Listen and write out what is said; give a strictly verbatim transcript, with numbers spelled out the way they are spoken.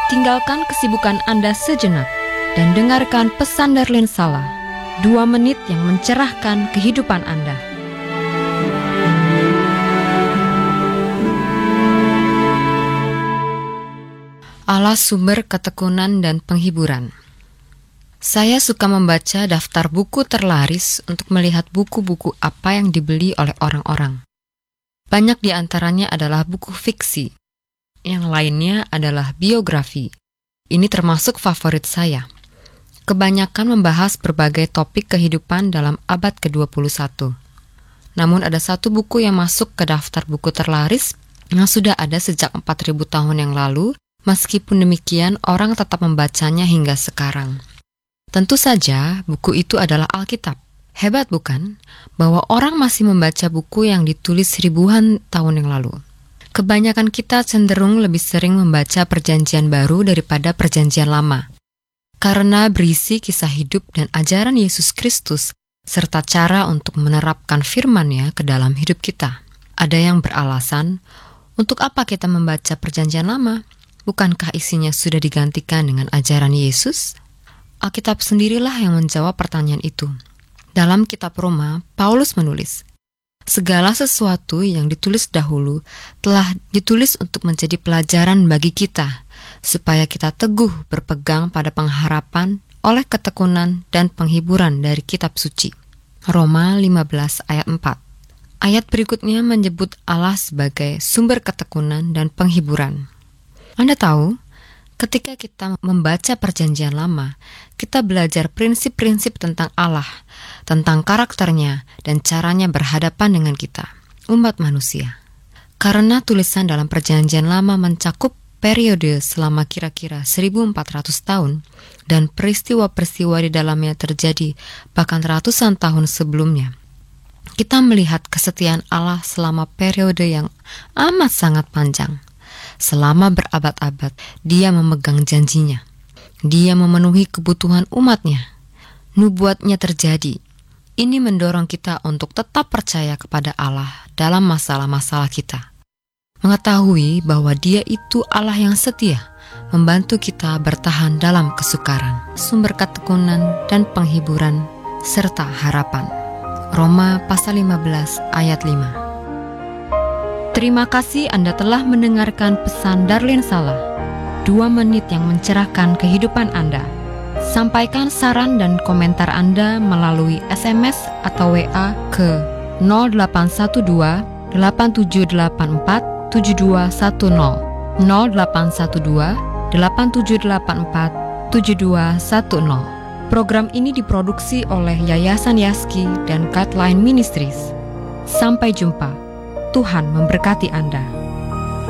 Tinggalkan kesibukan Anda sejenak dan dengarkan pesan Darlene Sala, dua menit yang mencerahkan kehidupan Anda. Allah sumber ketekunan dan penghiburan. Saya suka membaca daftar buku terlaris untuk melihat buku-buku apa yang dibeli oleh orang-orang. Banyak di antaranya adalah buku fiksi. Yang lainnya adalah biografi. Ini termasuk favorit saya. Kebanyakan membahas berbagai topik kehidupan dalam abad kedua puluh satu. Namun ada satu buku yang masuk ke daftar buku terlaris yang sudah ada sejak empat ribu tahun yang lalu, meskipun demikian orang tetap membacanya hingga sekarang. Tentu saja buku itu adalah Alkitab. Hebat bukan? Bahwa orang masih membaca buku yang ditulis ribuan tahun yang lalu. Kebanyakan kita cenderung lebih sering membaca Perjanjian Baru daripada Perjanjian Lama, karena berisi kisah hidup dan ajaran Yesus Kristus, serta cara untuk menerapkan firman-Nya ke dalam hidup kita. Ada yang beralasan, untuk apa kita membaca Perjanjian Lama? Bukankah isinya sudah digantikan dengan ajaran Yesus? Alkitab sendirilah yang menjawab pertanyaan itu. Dalam kitab Roma, Paulus menulis, segala sesuatu yang ditulis dahulu telah ditulis untuk menjadi pelajaran bagi kita, supaya kita teguh berpegang pada pengharapan oleh ketekunan dan penghiburan dari kitab suci. Roma lima belas ayat empat. Ayat berikutnya menyebut Allah sebagai sumber ketekunan dan penghiburan. Anda tahu, ketika kita membaca Perjanjian Lama, kita belajar prinsip-prinsip tentang Allah, tentang karakternya, dan caranya berhadapan dengan kita, umat manusia. Karena tulisan dalam Perjanjian Lama mencakup periode selama kira-kira seribu empat ratus tahun, dan peristiwa-peristiwa di dalamnya terjadi bahkan ratusan tahun sebelumnya, kita melihat kesetiaan Allah selama periode yang amat sangat panjang. Selama berabad-abad, Dia memegang janjinya. Dia memenuhi kebutuhan umatnya. Nubuatnya terjadi. Ini mendorong kita untuk tetap percaya kepada Allah dalam masalah-masalah kita. Mengetahui bahwa Dia itu Allah yang setia, membantu kita bertahan dalam kesukaran, sumber ketekunan dan penghiburan, serta harapan. Roma pasal lima belas ayat lima. Terima kasih Anda telah mendengarkan pesan Darlene Sala, dua menit yang mencerahkan kehidupan Anda. Sampaikan saran dan komentar Anda melalui S M S atau W A ke nol delapan satu dua delapan tujuh delapan empat tujuh dua satu nol nol delapan satu dua delapan tujuh delapan empat tujuh dua satu nol. Program ini diproduksi oleh Yayasan Yaski dan Guideline Ministries. Sampai jumpa. Tuhan memberkati Anda.